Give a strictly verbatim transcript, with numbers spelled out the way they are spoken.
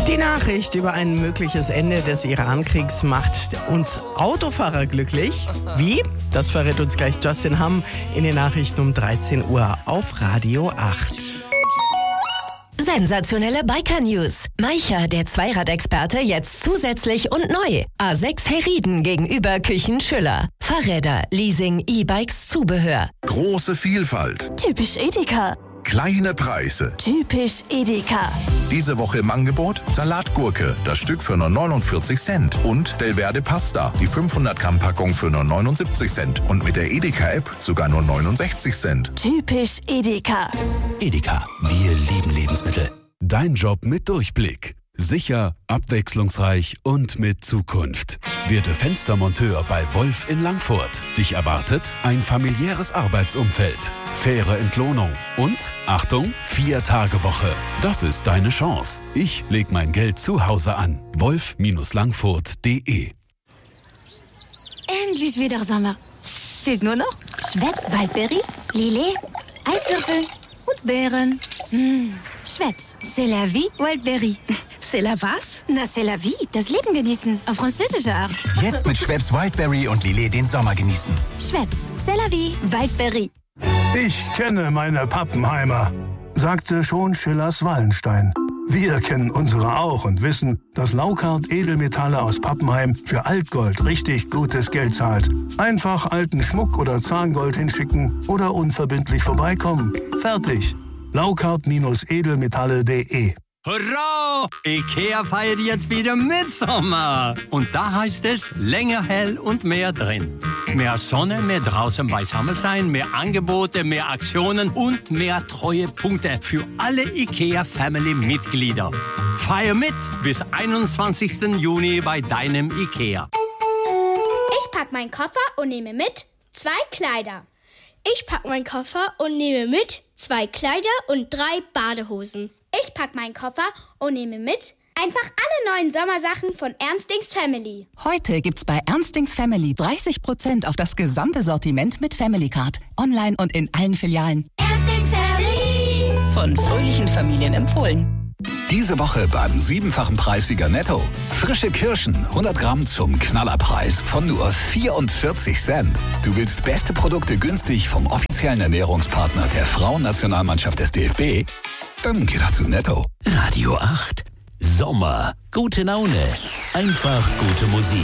Die Nachricht über ein mögliches Ende des Iran-Kriegs macht uns Autofahrer glücklich. Wie? Das verrät uns gleich Justin Hamm in den Nachrichten um dreizehn Uhr auf Radio acht. Sensationelle Biker-News. Maicha, der Zweiradexperte, jetzt zusätzlich und neu. A sechs Heriden gegenüber Küchen Schüller. Fahrräder, Leasing, E-Bikes, Zubehör. Große Vielfalt. Typisch Edeka. Kleine Preise. Typisch Edeka. Diese Woche im Angebot Salatgurke, das Stück für nur neunundvierzig Cent. Und Belverde Pasta, die fünfhundert Gramm Packung für nur neunundsiebzig Cent. Und mit der Edeka-App sogar nur neunundsechzig Cent. Typisch Edeka. Edeka, wir lieben Lebensmittel. Dein Job mit Durchblick. Sicher, abwechslungsreich und mit Zukunft. Werde Fenstermonteur bei Wolf in Langfurt. Dich erwartet ein familiäres Arbeitsumfeld, faire Entlohnung und, Achtung, Vier-Tage-Woche. Das ist deine Chance. Ich leg mein Geld zu Hause an. wolf Langfurt punkt de. Endlich wieder Sommer. Fehlt nur noch Schweppes Waldberry, Lillet, Eiswürfel und Beeren. Mmh. Schweppes, c'est la vie, Wildberry. C'est la was? Na, c'est la vie, das Leben genießen, auf französische Art. Jetzt mit Schweppes Wildberry und Lillet den Sommer genießen. Schweppes, c'est la vie, Wildberry. Ich kenne meine Pappenheimer, sagte schon Schillers Wallenstein. Wir kennen unsere auch und wissen, dass Laukart Edelmetalle aus Pappenheim für Altgold richtig gutes Geld zahlt. Einfach alten Schmuck oder Zahngold hinschicken oder unverbindlich vorbeikommen. Fertig. Laukart-edelmetalle punkt de. Hurra! Ikea feiert jetzt wieder Mitsommer. Und da heißt es länger hell und mehr drin. Mehr Sonne, mehr draußen beisammen sein, mehr Angebote, mehr Aktionen und mehr Treuepunkte für alle Ikea-Family-Mitglieder. Feier mit bis einundzwanzigsten Juni bei deinem Ikea. Ich pack meinen Koffer und nehme mit zwei Kleider. Ich pack meinen Koffer und nehme mit zwei Kleider und drei Badehosen. Ich pack meinen Koffer und nehme mit einfach alle neuen Sommersachen von Ernstings Family. Heute gibt's bei Ernstings Family dreißig Prozent auf das gesamte Sortiment mit Family Card. Online und in allen Filialen. Ernstings Family. Von fröhlichen Familien empfohlen. Diese Woche beim siebenfachen Preissieger Netto. Frische Kirschen, hundert Gramm zum Knallerpreis von nur vierundvierzig Cent. Du willst beste Produkte günstig vom offiziellen Ernährungspartner der Frauennationalmannschaft des D F B? Dann geh doch zu Netto. Radio acht. Sommer. Gute Laune. Einfach gute Musik.